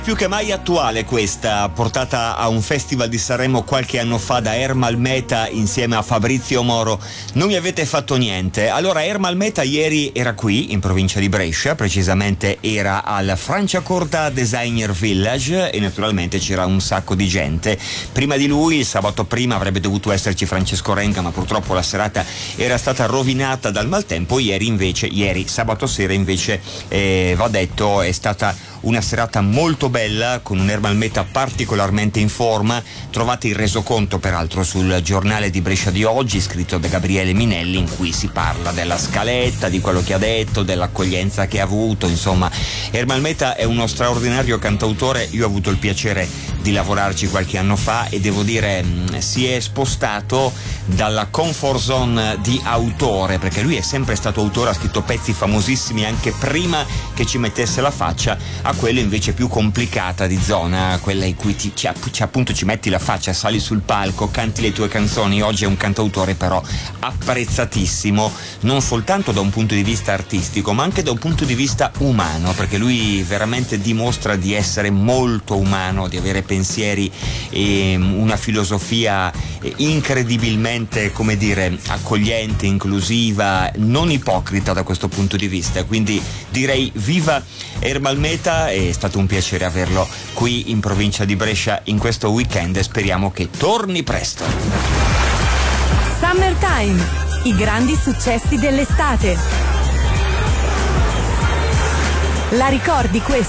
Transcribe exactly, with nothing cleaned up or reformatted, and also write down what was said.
Più che mai attuale questa, portata a un festival di Sanremo qualche anno fa da Ermal Meta insieme a Fabrizio Moro. Non mi avete fatto niente. Allora, Ermal Meta ieri era qui in provincia di Brescia, precisamente era al Franciacorta Designer Village e naturalmente c'era un sacco di gente. Prima di lui, il sabato prima, avrebbe dovuto esserci Francesco Renga, ma purtroppo la serata era stata rovinata dal maltempo. Ieri invece, ieri sabato sera invece, eh, va detto, è stata una serata molto bella, con un Ermal Meta particolarmente in forma. Trovate il resoconto peraltro sul giornale di Brescia di oggi, scritto da Gabriele Minelli, in cui si parla della scaletta, di quello che ha detto, dell'accoglienza che ha avuto. Insomma, Ermal Meta è uno straordinario cantautore. Io ho avuto il piacere di lavorarci qualche anno fa e devo dire mh, si è spostato dalla comfort zone di autore, perché lui è sempre stato autore, ha scritto pezzi famosissimi anche prima che ci mettesse la faccia, a quella invece più complicata di zona, quella in cui ti, ci, ci, appunto ci metti la faccia, sali sul palco, canti le tue canzoni. Oggi è un cantautore però apprezzatissimo, non soltanto da un punto di vista artistico ma anche da un punto di vista umano, perché lui veramente dimostra di essere molto umano, di avere pensieri e una filosofia incredibilmente, come dire, accogliente, inclusiva, non ipocrita da questo punto di vista. Quindi direi viva Ermal Meta. È stato un piacere averlo qui in provincia di Brescia in questo weekend e speriamo che torni presto. Summertime, i grandi successi dell'estate. La ricordi questa?